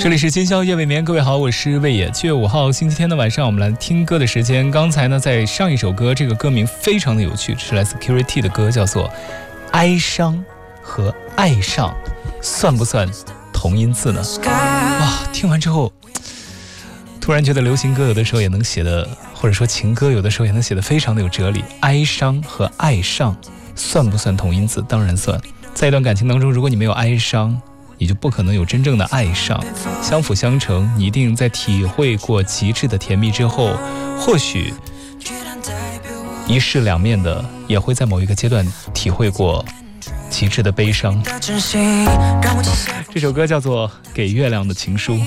这里是今宵夜未眠，各位好，我是魏野。7月5号星期天的晚上，我们来听歌的时间。刚才呢，在上一首歌，这个歌名非常的有趣，是来自 Security 的歌，叫做《哀伤》和爱上算不算同音字呢？哇，听完之后突然觉得流行歌有的时候也能写的，或者说情歌有的时候也能写的非常的有哲理。哀伤和爱上算不算同音字？当然算。在一段感情当中，如果你没有哀伤，你就不可能有真正的爱上。相辅相成，你一定在体会过极致的甜蜜之后，或许一世两面的也会在某一个阶段体会过极致的悲伤。这首歌叫做《给月亮的情书》。